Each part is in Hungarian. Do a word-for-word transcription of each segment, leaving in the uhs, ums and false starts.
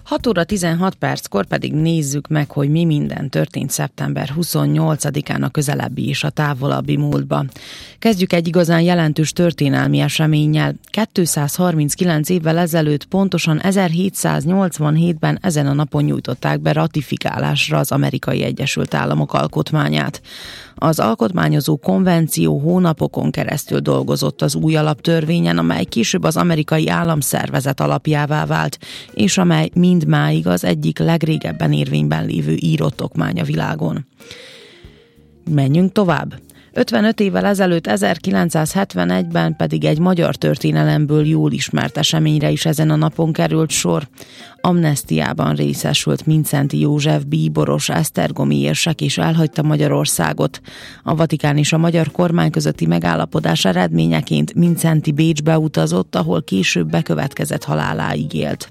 hat óra tizenhat perckor pedig nézzük meg, hogy mi minden történt szeptember huszonnyolcadikán a közelebbi és a távolabbi múltba. Kezdjük egy igazán jelentős történelmi eseménnyel. kétszázharminckilenc évvel ezelőtt, pontosan ezerhétszáznyolcvanhétben ezen a napon nyújtották be ratifikálásra az Amerikai Egyesült Államok alkotmányát. Az alkotmányozó konvenció hónapokon keresztül dolgozott az új alaptörvényen, amely később az amerikai államszervezet alapjává vált, és amely mindmáig az egyik legrégebben érvényben lévő írott okmány a világon. Menjünk tovább. ötvenöt évvel ezelőtt, ezerkilencszázhetvenegyben pedig egy magyar történelemből jól ismert eseményre is ezen a napon került sor. Amnesztiában részesült Mindszenty József bíboros esztergomi érsek és elhagyta Magyarországot. A Vatikán és a magyar kormány közötti megállapodás eredményeként Mindszenty Bécsbe utazott, ahol később bekövetkezett haláláig élt.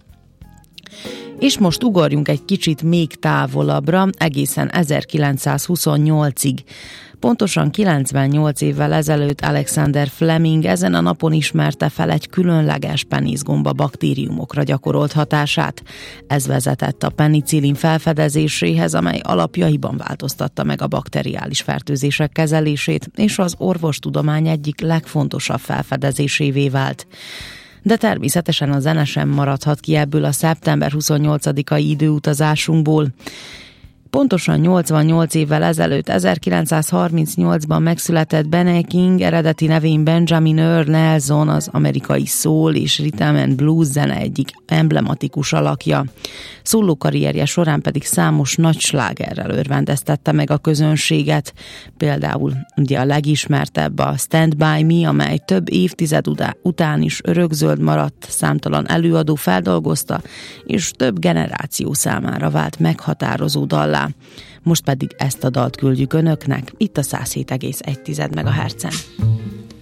És most ugorjunk egy kicsit még távolabbra, egészen ezerkilencszázhuszonnyolcig. Pontosan kilencvennyolc évvel ezelőtt Alexander Fleming ezen a napon ismerte fel egy különleges penicgomba baktériumokra gyakorolt hatását. Ez vezetett a penicillin felfedezéséhez, amely alapjaiban változtatta meg a bakteriális fertőzések kezelését, és az orvostudomány egyik legfontosabb felfedezésévé vált. De természetesen a zene sem maradhat ki ebből a szeptember huszonnyolcadikai időutazásunkból. Pontosan nyolcvannyolc évvel ezelőtt, ezerkilencszázharmincnyolcban megszületett Ben King, eredeti nevén Benjamin Earl Nelson, az amerikai soul és rhythm and blues zene egyik emblematikus alakja. Szóló karrierje során pedig számos nagy slágerrel örvendeztette meg a közönséget. Például ugye a legismertebb a Stand By Me, amely több évtized után is örökzöld maradt, számtalan előadó feldolgozta, és több generáció számára vált meghatározó dallá. Most pedig ezt a dalt küldjük önöknek, itt a száz hét egész egy megahertzen.